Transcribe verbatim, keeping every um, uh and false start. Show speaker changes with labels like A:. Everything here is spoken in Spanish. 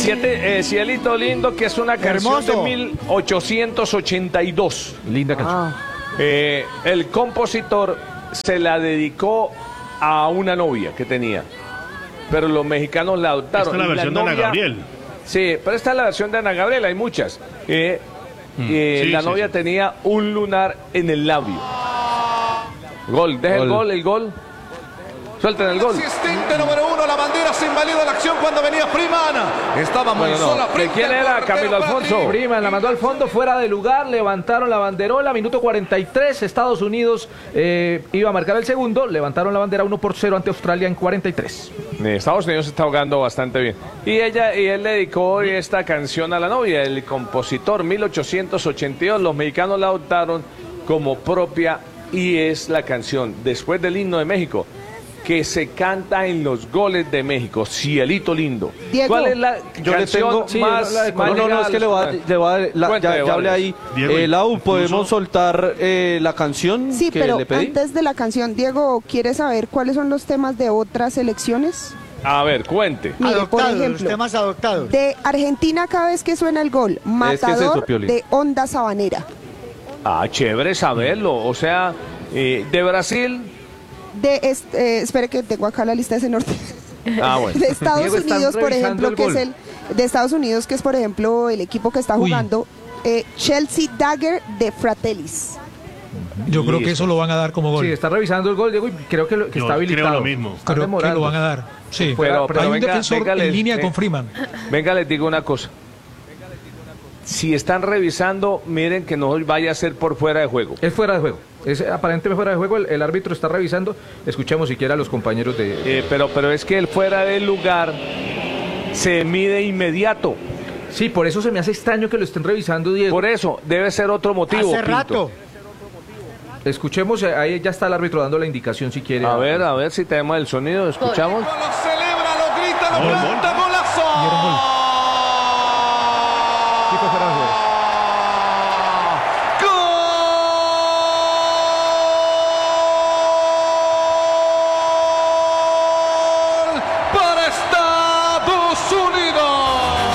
A: Siete, eh, Cielito Lindo, que es una canción
B: Hermoso.
A: de mil ochocientos ochenta y dos.
C: Linda canción.
B: Ah,
A: Eh, el compositor se la dedicó a una novia que tenía, pero los mexicanos la adoptaron.
D: Esta es la
A: Y
D: versión de Ana
A: novia-
D: Gabriel.
A: Sí, pero esta es la versión de Ana Gabriel, hay muchas. Eh, eh,
D: Sí,
A: la
D: sí,
A: novia
D: sí.
A: tenía un lunar en el labio. Gol, deja el
C: Gol.
A: gol, el gol. Suelten el gol.
E: Asistente número uno, la bandera se invalida la acción cuando venía Freeman. Estaba muy
A: Bueno, no.
E: sola.
A: ¿De
E: frente
A: quién
E: al
A: era?
E: portero
A: Camilo Alfonso.
E: Patrick.
C: Freeman la mandó al fondo, fuera de lugar, levantaron la banderola, minuto cuarenta y tres, Estados Unidos eh, iba a marcar el segundo, levantaron la bandera uno por cero ante Australia en cuarenta y tres.
A: Eh, Estados Unidos está jugando bastante bien. Y ella y él le dedicó esta canción a la novia, el compositor, mil ochocientos ochenta y dos. Los mexicanos la adoptaron como propia y es la canción, después del himno de México, que se canta en los goles de México. Cielito Lindo.
F: Diego,
A: ¿Cuál es la
G: Yo le
A: canción
G: tengo
C: sí,
A: más,
C: la de
A: más
G: No, no, no,
A: llegada
G: es que
A: a
G: le
A: los-
G: voy a, le voy a- la-
A: Cuéntame,
G: ya, ya hablé
A: Vargas.
G: ahí.
D: Diego,
G: Eh, Lau,
D: incluso-
G: ¿podemos soltar eh, la canción
F: sí,
G: que
F: pero
G: le pedí?
F: antes de la canción, Diego, ¿quieres saber cuáles son los temas de otras selecciones?
A: A ver, cuente.
F: Mire, por
B: adoptados, los
F: ejemplo,
B: temas adoptados.
F: de Argentina cada vez que suena el gol,
G: eso,
F: Matador
G: Piolín.
F: de Onda Sabanera.
A: Ah, chévere saberlo. O sea, eh, de Brasil.
F: De, est- eh, espere que tengo acá la lista de ese norte.
A: Ah, bueno.
F: De Estados
C: Diego, están
F: Unidos, por
C: revisando
F: ejemplo,
C: el
F: que
C: gol.
F: es el de Estados Unidos, que es por ejemplo el equipo que está
H: Uy.
F: jugando, eh, Chelsea Dagger de Fratellis.
H: Yo creo que
A: Listo.
H: eso lo van a dar como gol.
C: Sí, está revisando el gol, Diego, y creo que, lo- que
D: Yo
C: está habilitado.
D: creo lo mismo.
C: Están
H: Creo que
C: demorando.
H: lo van a dar. Sí.
A: Pero- pero
H: Hay un
A: venga,
H: defensor
A: venga, les-
H: en línea
A: eh,
H: con Freeman.
A: Venga, les digo una cosa. Si están revisando, miren que no vaya a ser por fuera de juego.
C: Es fuera de juego. Es aparentemente fuera de juego. El, el árbitro está revisando. Escuchemos siquiera a los compañeros de.
A: Eh, pero, pero es que el fuera del lugar se mide inmediato.
C: Sí, por eso se me hace extraño que lo estén revisando, Diego.
A: Por eso, debe ser otro motivo.
B: Hace
A: Pinto.
B: rato.
C: Escuchemos, eh, ahí ya está el árbitro dando la indicación si quiere.
A: A ver, a ver si tenemos el sonido, escuchamos.
E: Lo celebra, lo grita, lo
D: Gol,
E: planta,
D: gol.
E: gol